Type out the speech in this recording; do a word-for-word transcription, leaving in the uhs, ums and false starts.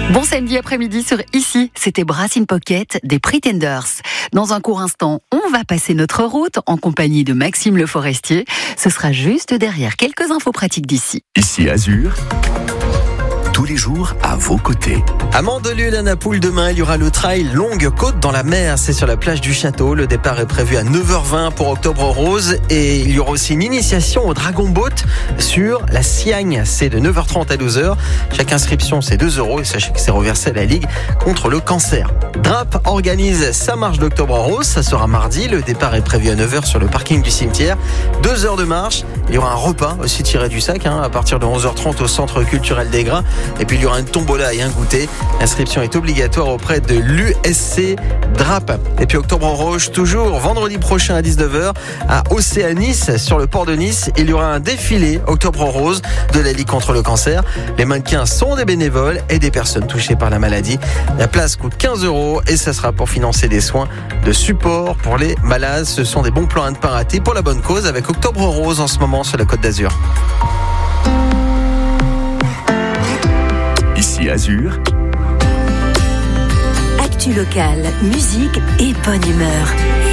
Bon samedi après-midi sur Ici, c'était Brass in Pocket des Pretenders. Dans un court instant, on va passer notre route en compagnie de Maxime Le Forestier. Ce sera juste derrière quelques infos pratiques d'ici. Ici Azur, tous les jours à vos côtés. À Mandelieu, la Napoule, demain, il y aura le trail Longue Côte dans la mer. C'est sur la plage du Château. Le départ est prévu à neuf heures vingt pour Octobre Rose. Et il y aura aussi une initiation au Dragon Boat sur la Siagne. C'est de neuf heures trente à douze heures. Chaque inscription, c'est deux euros. Et sachez que c'est reversé à la Ligue contre le cancer. D R A P organise sa marche d'Octobre Rose. Ça sera mardi. Le départ est prévu à neuf heures sur le parking du cimetière. Deux heures de marche. Il y aura un repas aussi tiré du sac hein, à partir de onze heures trente au Centre culturel des Grains. Et puis il y aura une tombola et un goûter. L'inscription est obligatoire auprès de l'U S C D R A P. Et puis Octobre Rouge, toujours vendredi prochain à dix-neuf heures à Océanis, sur le port de Nice. Il y aura un défilé Octobre Rose de la Ligue contre le cancer. Les mannequins sont des bénévoles et des personnes touchées par la maladie. La place coûte quinze euros et ça sera pour financer des soins de support pour les malades. Ce sont des bons plans à ne pas rater pour la bonne cause avec Octobre Rose en ce moment sur la Côte d'Azur. Ici Azur, Actu locale, musique et bonne humeur.